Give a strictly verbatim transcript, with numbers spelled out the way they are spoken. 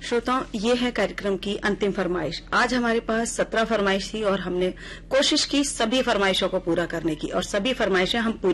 श्रोताओं, ये है कार्यक्रम की अंतिम फरमाइश। आज हमारे पास सत्रह फरमाइश थी और हमने कोशिश की सभी फरमाइशों को पूरा करने की, और सभी फरमाइशें हम पूरी